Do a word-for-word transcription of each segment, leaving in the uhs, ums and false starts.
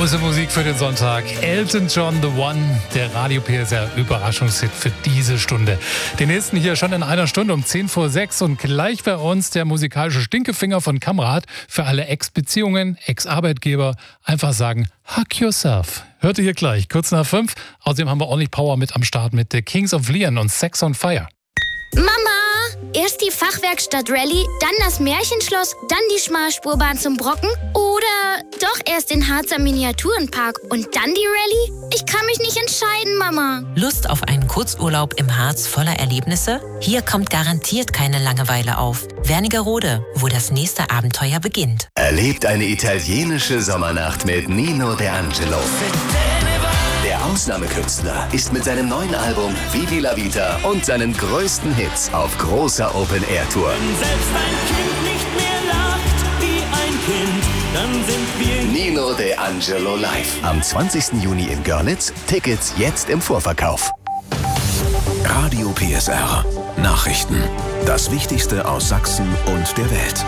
Große Musik für den Sonntag. Elton John, The One, der Radio P S R Überraschungshit für diese Stunde. Den nächsten hier schon in einer Stunde um zehn vor sechs und gleich bei uns der musikalische Stinkefinger von Kamrat für alle Ex-Beziehungen, Ex-Arbeitgeber. Einfach sagen, hug yourself. Hört ihr hier gleich, kurz nach fünf. Außerdem haben wir ordentlich Power mit am Start mit The Kings of Leon und Sex on Fire. Mama! Erst die Fachwerkstatt Rallye, dann das Märchenschloss, dann die Schmalspurbahn zum Brocken oder doch erst den Harzer Miniaturenpark und dann die Rallye? Ich kann mich nicht entscheiden, Mama. Lust auf einen Kurzurlaub im Harz voller Erlebnisse? Hier kommt garantiert keine Langeweile auf. Wernigerode, wo das nächste Abenteuer beginnt. Erlebt eine italienische Sommernacht mit Nino D'Angelo. Der Ausnahmekünstler ist mit seinem neuen Album Vivi la Vita und seinen größten Hits auf großer Open-Air-Tour. Wenn selbst ein Kind nicht mehr lacht wie ein Kind, dann sind wir... Nino D'Angelo live. Am zwanzigsten Juni in Görlitz. Tickets jetzt im Vorverkauf. Radio P S R. Nachrichten. Das Wichtigste aus Sachsen und der Welt.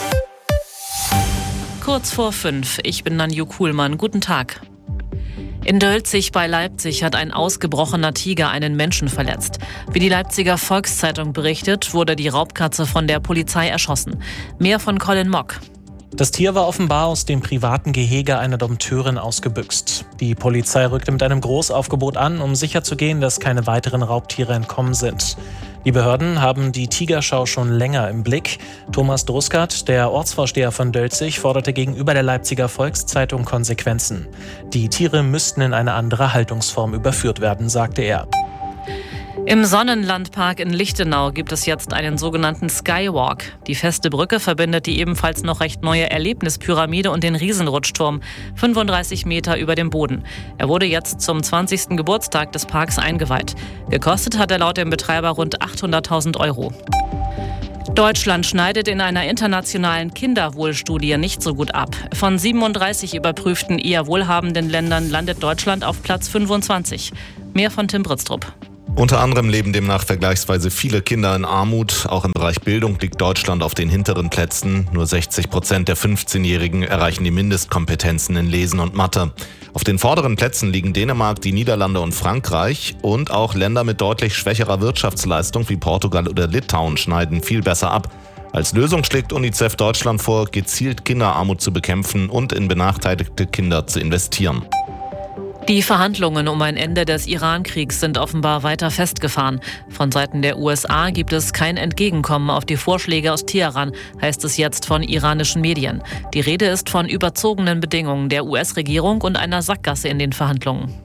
Kurz vor fünf. Ich bin Nanju Kuhlmann. Guten Tag. In Dölzig bei Leipzig hat ein ausgebrochener Tiger einen Menschen verletzt. Wie die Leipziger Volkszeitung berichtet, wurde die Raubkatze von der Polizei erschossen. Mehr von Colin Mock. Das Tier war offenbar aus dem privaten Gehege einer Dompteurin ausgebüxt. Die Polizei rückte mit einem Großaufgebot an, um sicherzugehen, dass keine weiteren Raubtiere entkommen sind. Die Behörden haben die Tigerschau schon länger im Blick. Thomas Druskert, der Ortsvorsteher von Dölzig, forderte gegenüber der Leipziger Volkszeitung Konsequenzen. Die Tiere müssten in eine andere Haltungsform überführt werden, sagte er. Im Sonnenlandpark in Lichtenau gibt es jetzt einen sogenannten Skywalk. Die feste Brücke verbindet die ebenfalls noch recht neue Erlebnispyramide und den Riesenrutschturm, fünfunddreißig Meter über dem Boden. Er wurde jetzt zum zwanzigsten Geburtstag des Parks eingeweiht. Gekostet hat er laut dem Betreiber rund achthunderttausend Euro. Deutschland schneidet in einer internationalen Kinderwohlstudie nicht so gut ab. Von siebenunddreißig überprüften eher wohlhabenden Ländern landet Deutschland auf Platz fünfundzwanzig. Mehr von Tim Britztrup. Unter anderem leben demnach vergleichsweise viele Kinder in Armut. Auch im Bereich Bildung liegt Deutschland auf den hinteren Plätzen. Nur sechzig Prozent der fünfzehnjährigen erreichen die Mindestkompetenzen in Lesen und Mathe. Auf den vorderen Plätzen liegen Dänemark, die Niederlande und Frankreich. Und auch Länder mit deutlich schwächerer Wirtschaftsleistung wie Portugal oder Litauen schneiden viel besser ab. Als Lösung schlägt UNICEF Deutschland vor, gezielt Kinderarmut zu bekämpfen und in benachteiligte Kinder zu investieren. Die Verhandlungen um ein Ende des Iran-Kriegs sind offenbar weiter festgefahren. Von Seiten der U S A gibt es kein Entgegenkommen auf die Vorschläge aus Teheran, heißt es jetzt von iranischen Medien. Die Rede ist von überzogenen Bedingungen der U S-Regierung und einer Sackgasse in den Verhandlungen.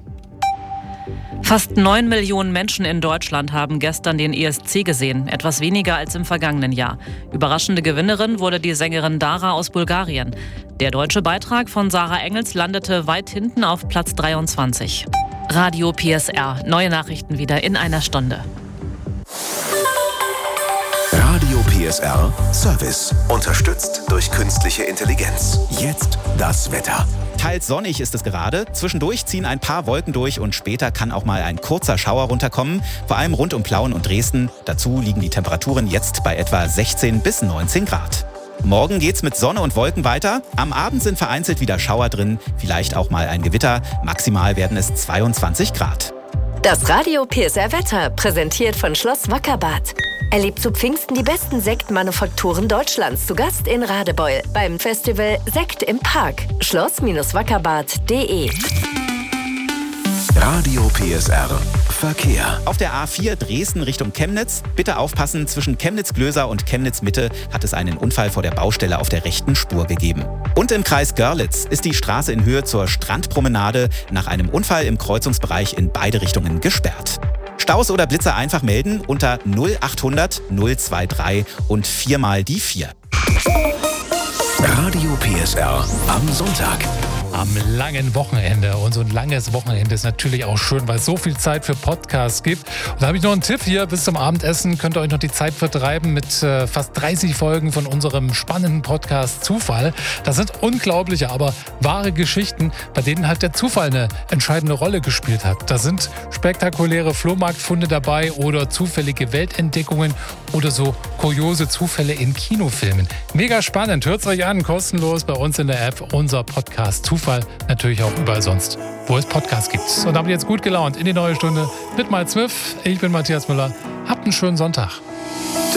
Fast neun Millionen Menschen in Deutschland haben gestern den E S C gesehen, etwas weniger als im vergangenen Jahr. Überraschende Gewinnerin wurde die Sängerin Dara aus Bulgarien. Der deutsche Beitrag von Sarah Engels landete weit hinten auf Platz dreiundzwanzig. Radio P S R, neue Nachrichten wieder in einer Stunde. Radio P S R Service, unterstützt durch künstliche Intelligenz. Jetzt das Wetter. Teils sonnig ist es gerade, zwischendurch ziehen ein paar Wolken durch und später kann auch mal ein kurzer Schauer runterkommen, vor allem rund um Plauen und Dresden. Dazu liegen die Temperaturen jetzt bei etwa sechzehn bis neunzehn Grad. Morgen geht's mit Sonne und Wolken weiter. Am Abend sind vereinzelt wieder Schauer drin, vielleicht auch mal ein Gewitter. Maximal werden es zweiundzwanzig Grad. Das Radio P S R Wetter, präsentiert von Schloss Wackerbad. Erlebt zu Pfingsten die besten Sektmanufakturen Deutschlands zu Gast in Radebeul beim Festival Sekt im Park. schloss Wackerbad punkt de. Radio P S R Verkehr. Auf der A vier Dresden Richtung Chemnitz. Bitte aufpassen, zwischen Chemnitz-Glöser und Chemnitz-Mitte hat es einen Unfall vor der Baustelle auf der rechten Spur gegeben. Und im Kreis Görlitz ist die Straße in Höhe zur Strandpromenade nach einem Unfall im Kreuzungsbereich in beide Richtungen gesperrt. Staus oder Blitzer einfach melden unter null achthundert null drei drei und viermal die vier. Radio P S R am Sonntag. Am langen Wochenende. Und so ein langes Wochenende ist natürlich auch schön, weil es so viel Zeit für Podcasts gibt. Und da habe ich noch einen Tipp hier. Bis zum Abendessen könnt ihr euch noch die Zeit vertreiben mit äh, fast dreißig Folgen von unserem spannenden Podcast Zufall. Das sind unglaubliche, aber wahre Geschichten, bei denen halt der Zufall eine entscheidende Rolle gespielt hat. Da sind spektakuläre Flohmarktfunde dabei oder zufällige Weltentdeckungen oder so kuriose Zufälle in Kinofilmen. Mega spannend, hört's euch an, kostenlos bei uns in der App, unser Podcast Zufall, natürlich auch überall sonst, wo es Podcasts gibt. Und damit jetzt gut gelaunt in die neue Stunde mit Miles Smith. Ich bin Matthias Müller, habt einen schönen Sonntag.